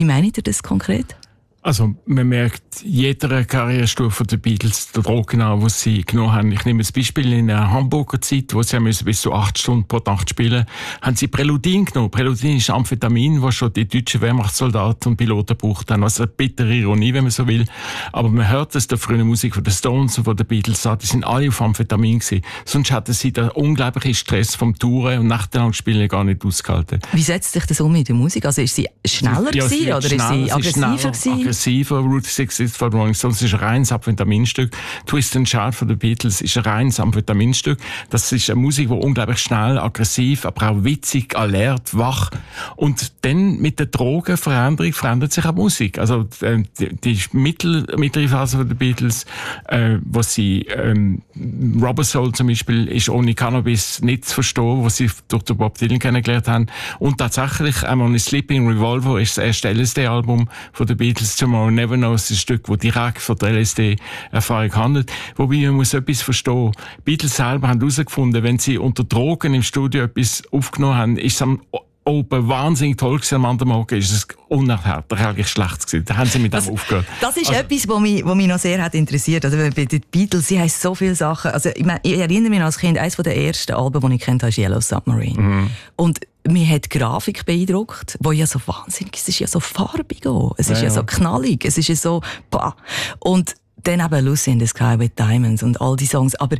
Wie meint ihr das konkret? Also, man merkt jeder Karrierestufe der Beatles den Drogen an, die sie genommen haben. Ich nehme das Beispiel in der Hamburger Zeit, wo sie bis zu 8 Stunden pro Nacht spielen, haben sie Preludin genommen. Preludin ist Amphetamin, das schon die deutschen Wehrmachtssoldaten und Piloten braucht haben. Also eine bittere Ironie, wenn man so will. Aber man hört es der frühen Musik von den Stones und von den Beatles an, die sind alle auf Amphetamin gewesen. Sonst hatten sie den unglaublichen Stress vom Touren und nächtelang Spielen gar nicht ausgehalten. Wie setzt sich das um in der Musik? Also ist sie schneller gewesen, oder ist sie aggressiver gewesen? Route 66 von Rolling Stones ist ein reines Amphetaminstück. Twist and Shout von den Beatles ist ein reines Amphetaminstück. Das ist eine Musik, die unglaublich schnell, aggressiv, aber auch witzig, alert, wach. Und dann mit der Drogenveränderung verändert sich auch Musik. Also die mittlere Phase von den Beatles, wo sie Rubber Soul zum Beispiel ist ohne Cannabis nicht zu verstehen, was sie durch den Bob Dylan kennengelernt haben. Und tatsächlich einmal Sleeping Revolver ist das erste LSD-Album von den Beatles. Tomorrow Never Knows ist ein Stück, das direkt von der LSD-Erfahrung handelt. Wobei man muss etwas verstehen. Die Beatles selber haben herausgefunden, wenn sie unter Drogen im Studio etwas aufgenommen haben, ist es am oben wahnsinnig toll gewesen, am anderen Morgen ist es unerträglich schlecht gewesen. Da haben sie mit dem aufgehört. Das ist etwas, was mich noch sehr hat interessiert. Also bei den Beatles, sie haben so viele Sachen. Also ich erinnere mich als Kind, eines der ersten Alben, die ich kannte, ist Yellow Submarine. Mhm. Und mich hat die Grafik beeindruckt, wo ja so wahnsinnig ist. Es ist ja so farbig auch. Es ist ja so knallig. Es ist ja so, bah. Und dann eben Lucy in the Sky with Diamonds und all die Songs. Aber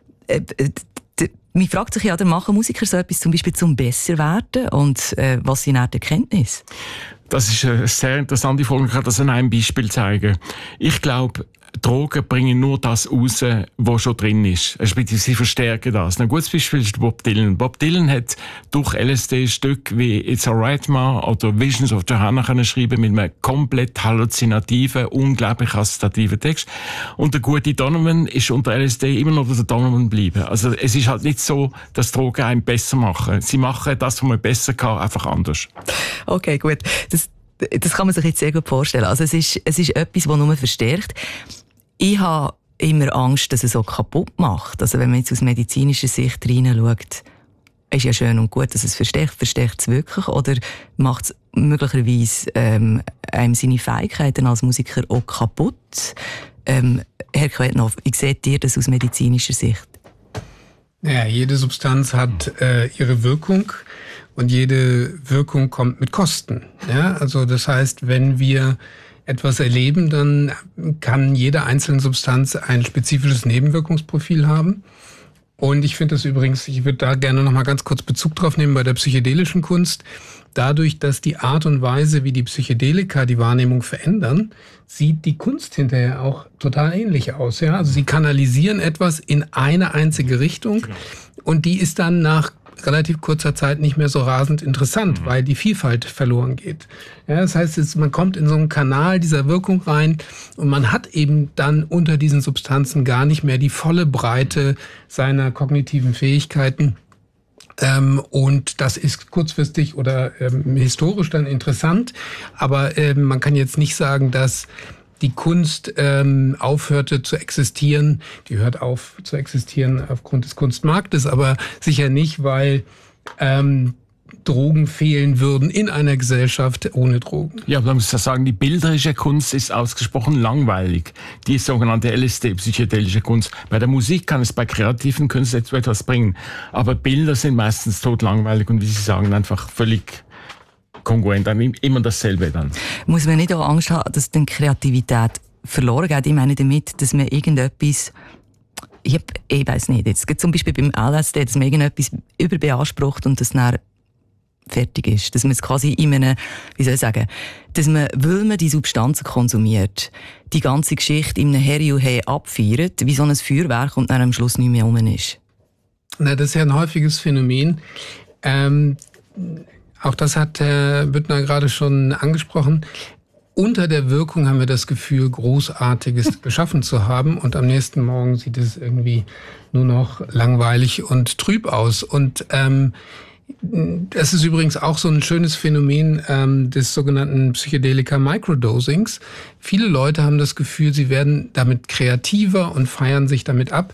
man fragt sich ja, machen Musiker so etwas zum Beispiel zum besser werden und was sind auch die Erkenntnisse? Das ist eine sehr interessante Frage. Ich kann das an einem Beispiel zeigen. Ich glaube, Drogen bringen nur das raus, was schon drin ist. Sie verstärken das. Ein gutes Beispiel ist Bob Dylan. Bob Dylan hat durch LSD Stück wie It's Alright Ma oder Visions of Johanna können schreiben mit einem komplett halluzinativen, unglaublich assoziativen Text. Und der gute Donovan ist unter LSD immer noch der Donovan bleiben. Also es ist halt nicht so, dass Drogen einen besser machen. Sie machen das, was man besser kann, einfach anders. Okay, gut. Das kann man sich jetzt sehr gut vorstellen. Also es ist etwas, das nur verstärkt. Ich habe immer Angst, dass es so kaputt macht. Also wenn man jetzt aus medizinischer Sicht hineinschaut, ist ja schön und gut, dass es verstärkt. Verstärkt es wirklich? Oder macht es möglicherweise einem seine Fähigkeiten als Musiker auch kaputt? Herr Quetnoff, wie seht ihr das aus medizinischer Sicht? Ja, jede Substanz hat ihre Wirkung. Und jede Wirkung kommt mit Kosten. Ja, also das heißt, wenn wir etwas erleben, dann kann jede einzelne Substanz ein spezifisches Nebenwirkungsprofil haben. Und ich finde das übrigens, ich würde da gerne noch mal ganz kurz Bezug drauf nehmen bei der psychedelischen Kunst. Dadurch, dass die Art und Weise, wie die Psychedelika die Wahrnehmung verändern, sieht die Kunst hinterher auch total ähnlich aus. Ja? Also sie kanalisieren etwas in eine einzige Richtung und die ist dann nach relativ kurzer Zeit nicht mehr so rasend interessant, weil die Vielfalt verloren geht. Ja, das heißt, man kommt in so einen Kanal dieser Wirkung rein und man hat eben dann unter diesen Substanzen gar nicht mehr die volle Breite seiner kognitiven Fähigkeiten. Und das ist kurzfristig oder historisch dann interessant, aber man kann jetzt nicht sagen, dass die Kunst aufhörte zu existieren. Die hört auf zu existieren aufgrund des Kunstmarktes, aber sicher nicht, weil Drogen fehlen würden in einer Gesellschaft ohne Drogen. Ja, man muss ja sagen, die bilderische Kunst ist ausgesprochen langweilig. Die sogenannte LSD, psychedelische Kunst. Bei der Musik kann es bei kreativen Künstlern etwas bringen, aber Bilder sind meistens totlangweilig und wie Sie sagen, einfach völlig kongruent, immer dasselbe dann. Muss man nicht auch Angst haben, dass die Kreativität verloren geht? Ich meine damit, dass man irgendetwas, ich weiss nicht, jetzt zum Beispiel beim LSD, dass man irgendetwas überbeansprucht und das dann fertig ist. Dass man es quasi in einem, wie soll ich sagen, dass man, weil man die Substanzen konsumiert, die ganze Geschichte in einem Heri-Hei abfeiert, wie so ein Feuerwerk und dann am Schluss nicht mehr rum ist. Na, das ist ja ein häufiges Phänomen. Auch das hat Herr Büttner gerade schon angesprochen. Unter der Wirkung haben wir das Gefühl, Großartiges geschaffen zu haben und am nächsten Morgen sieht es irgendwie nur noch langweilig und trüb aus. Und Das ist übrigens auch so ein schönes Phänomen des sogenannten Psychedelika Microdosings. Viele Leute haben das Gefühl, sie werden damit kreativer und feiern sich damit ab.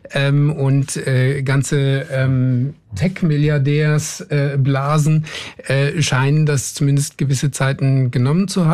Ganze Tech-Milliardärsblasen scheinen das zumindest gewisse Zeiten genommen zu haben.